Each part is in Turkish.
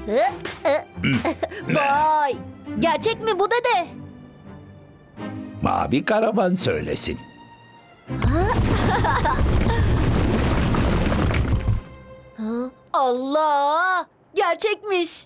Vay! Gerçek mi bu dede? Mavi karavan söylesin. Allah! Gerçekmiş.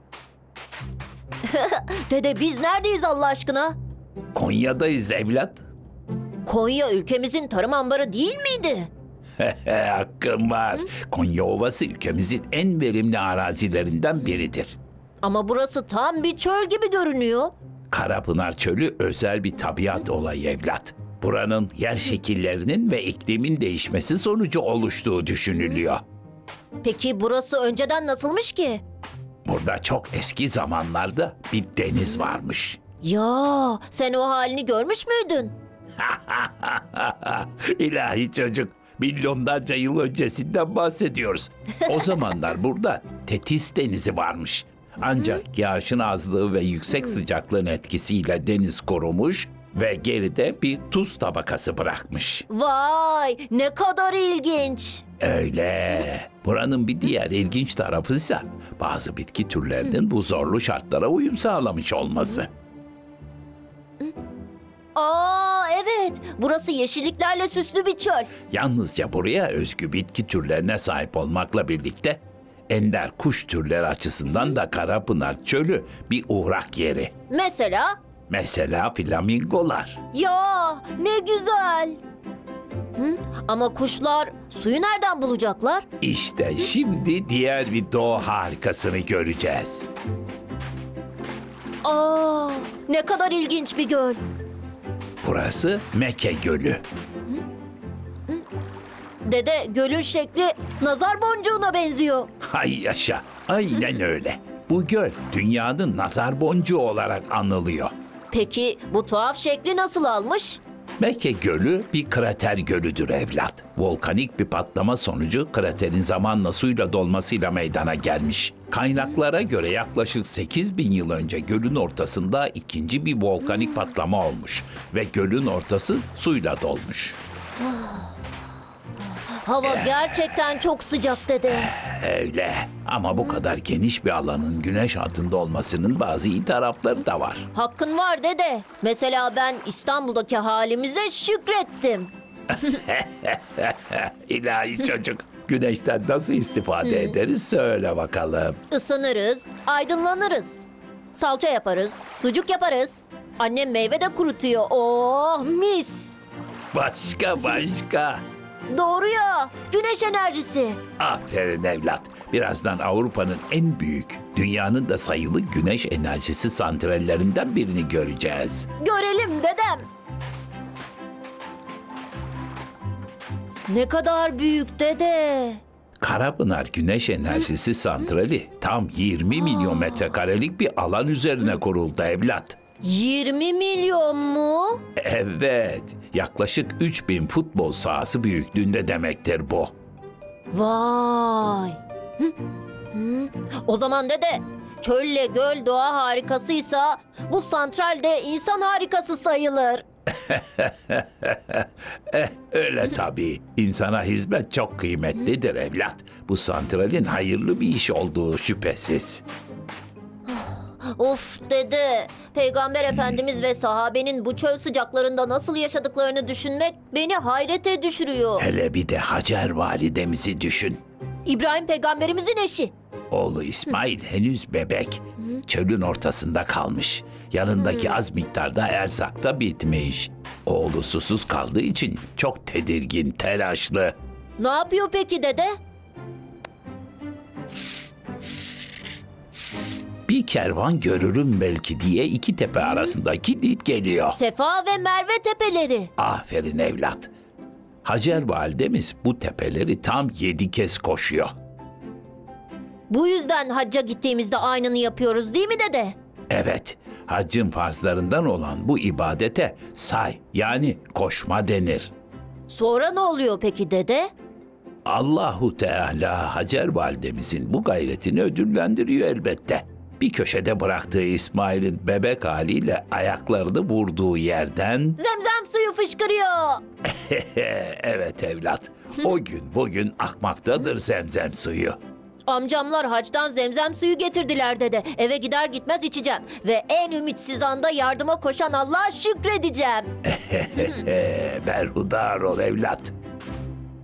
Dede biz neredeyiz Allah aşkına? Konya'dayız evlat. Konya ülkemizin tarım ambarı değil miydi? Hakkın var. Konya Ovası ülkemizin en verimli arazilerinden biridir. Ama burası tam bir çöl gibi görünüyor. Karapınar Çölü özel bir tabiat olayı evlat. Buranın yer şekillerinin ve iklimin değişmesi sonucu oluştuğu düşünülüyor. Peki burası önceden nasılmış ki? Burada çok eski zamanlarda bir deniz varmış. Ya sen o halini görmüş müydün? İlahi çocuk, milyonlarca yıl öncesinden bahsediyoruz. O zamanlar burada Tetis Denizi varmış. Ancak yağışın azlığı ve yüksek sıcaklığın etkisiyle deniz kurumuş ve geride bir tuz tabakası bırakmış. Vay ne kadar ilginç. Öyle. Buranın bir diğer ilginç tarafı ise bazı bitki türlerinin bu zorlu şartlara uyum sağlamış olması. Aa evet burası yeşilliklerle süslü bir çöl. Yalnızca buraya özgü bitki türlerine sahip olmakla birlikte ender kuş türleri açısından da Karapınar Çölü bir uğrak yeri. Mesela flamingolar. Ya ne güzel. Ama kuşlar suyu nereden bulacaklar? İşte şimdi diğer bir doğa harikasını göreceğiz. Aa ne kadar ilginç bir göl. Burası Meke Gölü. Dede gölün şekli nazar boncuğuna benziyor. Hay yaşa, aynen öyle. Bu göl dünyanın nazar boncuğu olarak anılıyor. Peki bu tuhaf şekli nasıl almış? Meke Gölü bir krater gölüdür evlat. Volkanik bir patlama sonucu kraterin zamanla suyla dolmasıyla meydana gelmiş. Kaynaklara göre yaklaşık 8.000 yıl önce gölün ortasında ikinci bir volkanik patlama olmuş ve gölün ortası suyla dolmuş. Hava gerçekten çok sıcak dede. Öyle. Ama bu kadar geniş bir alanın güneş altında olmasının bazı iyi tarafları da var. Hakkın var dede. Mesela ben İstanbul'daki halimize şükrettim. İlahi çocuk. Güneşten nasıl istifade ederiz söyle bakalım. Isınırız, aydınlanırız. Salça yaparız, sucuk yaparız. Annem meyve de kurutuyor. Oh mis. Başka. Doğru ya. Güneş enerjisi. Aferin evlat. Birazdan Avrupa'nın en büyük, dünyanın da sayılı güneş enerjisi santrallerinden birini göreceğiz. Görelim dedem. Ne kadar büyük dede. Karapınar Güneş Enerjisi Santrali tam 20 milyon metrekarelik bir alan üzerine kuruldu evlat. 20 milyon mu? Evet, yaklaşık 3000 futbol sahası büyüklüğünde demektir bu. Vay. O zaman dede, çölle göl doğa harikasıysa bu santral de insan harikası sayılır. Öyle tabii. İnsana hizmet çok kıymetlidir evlat. Bu santralin hayırlı bir iş olduğu şüphesiz. Of dede, Peygamber Efendimiz ve sahabenin bu çöl sıcaklarında nasıl yaşadıklarını düşünmek beni hayrete düşürüyor. Hele bir de Hacer validemizi düşün. İbrahim peygamberimizin eşi. Oğlu İsmail henüz bebek. Çölün ortasında kalmış. Yanındaki az miktarda erzak da bitmiş. Oğlu susuz kaldığı için çok tedirgin, telaşlı. Ne yapıyor peki dede? Bir kervan görürüm belki diye iki tepe arasında gidip geliyor. Sefa ve Merve tepeleri. Aferin evlat. Hacer validemiz bu tepeleri tam 7 kez koşuyor. Bu yüzden hacca gittiğimizde aynını yapıyoruz değil mi dede? Evet, haccın farzlarından olan bu ibadete say yani koşma denir. Sonra ne oluyor peki dede? Allahu Teala Hacer validemizin bu gayretini ödüllendiriyor elbette. Bir köşede bıraktığı İsmail'in bebek haliyle ayaklarını vurduğu yerden... Zemzem suyu fışkırıyor. Evet evlat, o gün bugün akmaktadır zemzem suyu. Amcamlar hacdan zemzem suyu getirdiler dede. Eve gider gitmez içeceğim. Ve en ümitsiz anda yardıma koşan Allah'a şükredeceğim. Berhudar ol evlat.